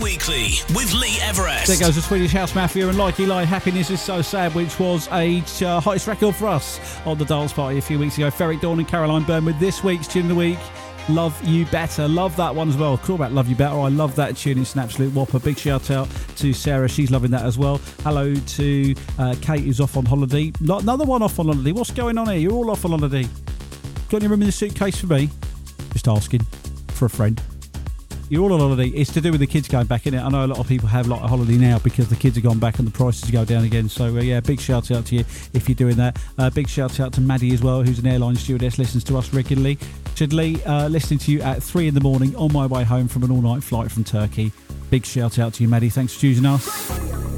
Weekly with Lee Everest. There goes the Swedish House Mafia and Like Eli, Happiness is So Sad, which was a hottest record for us on the dance party a few weeks ago. Ferric Dawn and Caroline Byrne with this week's Tune of the Week, Love You Better. Love that one as well. Cool about Love You Better. I love that tune. It's an absolute whopper. Big shout out to Sarah. She's loving that as well. Hello to Kate, who's off on holiday. Another one off on holiday. What's going on here? You're all off on holiday. Got any room in the suitcase for me? Just asking for a friend. You're all on holiday. It's to do with the kids going back, innit? I know a lot of people have like a holiday now because the kids have gone back and the prices go down again. So yeah, big shout out to you if you're doing that. Big shout out to Maddie as well, who's an airline stewardess, listens to us regularly. Chidley, listening to you at 3 a.m. on my way home from an all-night flight from Turkey. Big shout out to you, Maddie. Thanks for choosing us.